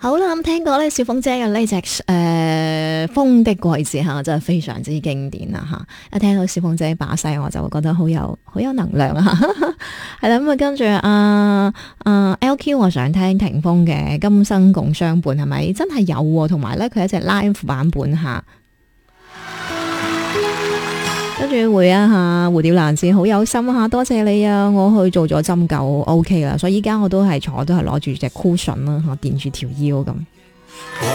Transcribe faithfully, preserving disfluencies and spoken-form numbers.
好啦，咁聽過咧，小鳳姐嘅呢隻誒《風的季節》吓，真係非常之經典啦吓！一聽到小鳳姐把聲，我就會覺得好有好有能量啊！係啦，咁啊跟住啊啊 L Q， 我想聽霆鋒嘅《今生共相伴》，係咪真係有？同埋咧，佢一隻 live 版本吓。跟住回一下蝴蝶蘭先，好有心吓，多謝你啊！我去做咗針灸 ，OK 啦，所以依家我都係坐，都係攞住隻 cushion 啦，吓墊住條腰咁。